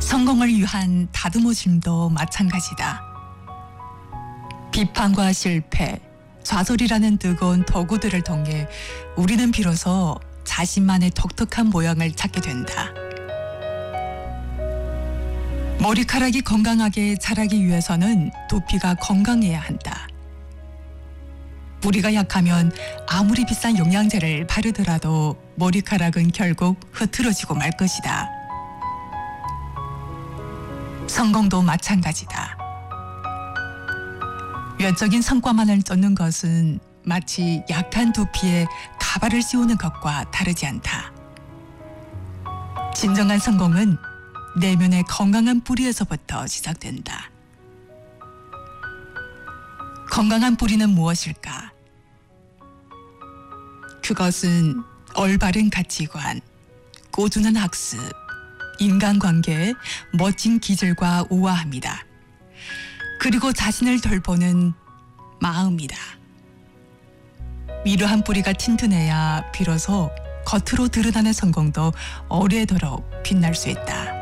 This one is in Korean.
성공을 위한 다듬어짐도 마찬가지다. 비판과 실패, 좌절이라는 뜨거운 도구들을 통해 우리는 비로소 자신만의 독특한 모양을 찾게 된다. 머리카락이 건강하게 자라기 위해서는 두피가 건강해야 한다. 뿌리가 약하면 아무리 비싼 영양제를 바르더라도 머리카락은 결국 흐트러지고 말 것이다. 성공도 마찬가지다. 외적인 성과만을 쫓는 것은 마치 약한 두피에 가발을 씌우는 것과 다르지 않다. 진정한 성공은 내면의 건강한 뿌리에서부터 시작된다. 건강한 뿌리는 무엇일까? 그것은 올바른 가치관, 꾸준한 학습, 인간관계의 멋진 기질과 우아함이다. 그리고 자신을 돌보는 마음이다. 이러한 뿌리가 튼튼해야 비로소 겉으로 드러나는 성공도 오래도록 빛날 수 있다.